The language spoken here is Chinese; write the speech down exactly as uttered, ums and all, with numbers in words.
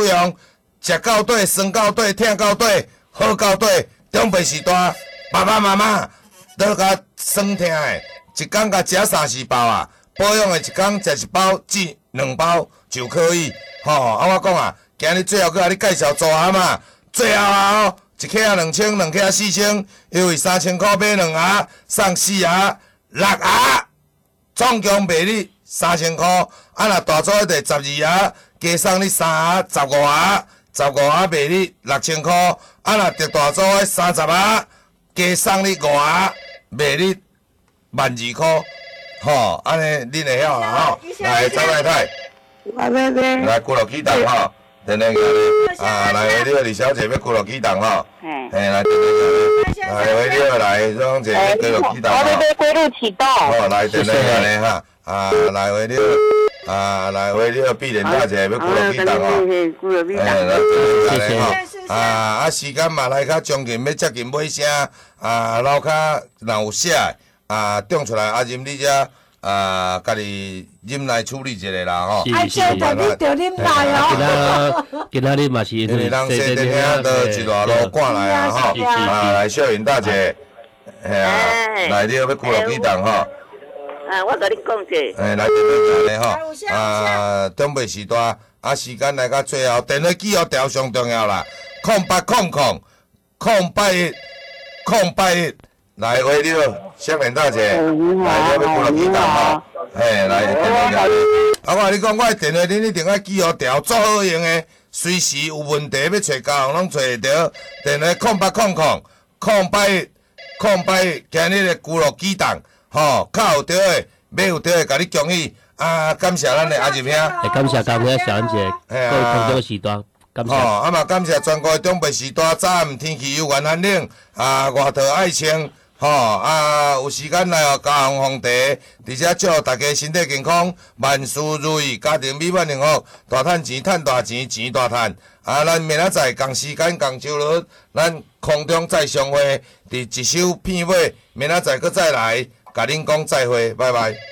用，食到底，酸到底，疼到底，好到底，长辈时代，爸爸妈妈都甲酸疼的，一工甲食三四包啊，保养的一工食一包至两包就可以。吼、哦，啊我讲啊，今日最后佮你介绍做蛤蟆，最后啊哦，一克啊两千，两克啊四千，因为三千块买两盒，送四盒，六盒，总共卖你三千块。啊，若大组摕十二盒，加送你三盒，十五盒，十五盒卖你六千块。啊，若摕大组的三十盒，加送你五盒，卖你万二块。吼，安尼恁会晓啊吼？来，张太太。 来来来， 来，鼓落启动吼，电电个啊，来，你个李小姐要鼓落启动吼，嘿，来，电电个，来，为了来，种者要鼓落启动吼， 我要归路启动， 好，来，电电个咧哈，啊，来为了，啊，来为了必然大姐要鼓落启动吼，哎，来，电电个咧吼，啊，啊，时间嘛来较将近要接近尾声，啊，楼骹若有写，啊，中出来阿任你遮。啊，家己饮来处理一下啦吼。 哎，现在你着啉奶哦。 今仔日嘛是， 因为人西电遐都一大路赶来啊吼，啊来秀云大姐，系啊，来你要要鼓落启动吼。 啊，我甲你讲者。 哎，来电话咧吼，啊，长辈时代，啊时间来到最后，电话记号条上重要啦，空八空空，空八一，空八一。来，为了香莲大姐，来，你要鼓落启动吼，嘿，来，电话来。啊，我甲你讲，我的电话恁一定要记好调，做好用的，随时有问题要找交通拢找得到。电话空八空空，空八一，空八一，今日的鼓落启动，吼，较有对的，买有对的，甲你恭喜。啊，感谢咱的阿入兄， 感谢感谢小恩姐，各位空中时段。 吼、哦，啊嘛感谢全国长辈时代，早暗天气悠然寒冷，啊外套爱穿。吼、哦、啊，有时间来哦，加洪皇帝，而且祝大家身体健康，万事如意，家庭美满幸福，大赚钱，赚大钱，钱大赚。啊，咱明仔载共时间共周日，咱空中再相会，伫一首片尾，明仔载搁再来，甲恁讲再会，拜拜。